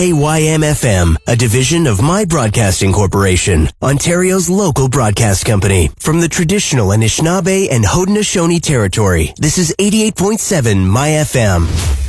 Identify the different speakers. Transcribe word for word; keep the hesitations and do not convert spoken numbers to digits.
Speaker 1: A Y M F M, a division of My Broadcasting Corporation, Ontario's local broadcast company. From the traditional Anishinaabe and Haudenosaunee territory, this is eighty-eight point seven My F M.